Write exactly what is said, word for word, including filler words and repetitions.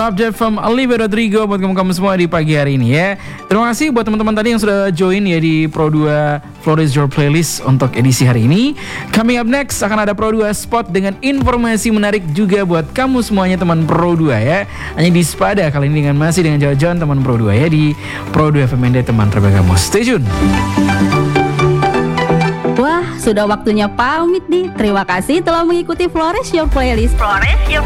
update from Olivia Rodrigo buat kamu-kamu semua di pagi hari ini ya. Terima kasih buat teman-teman tadi yang sudah join ya di Pro dua Flores Your Playlist untuk edisi hari ini. Coming up next akan ada Pro dua Spot dengan informasi menarik juga buat kamu semuanya teman Pro dua ya. Hanya di Spada kali ini dengan masih dengan jalan-jalan teman Pro dua ya di Pro dua F M N D teman terbaik kamu. Stay tune. Wah, sudah waktunya pamit nih. Terima kasih telah mengikuti Flores Your Playlist. Flores Your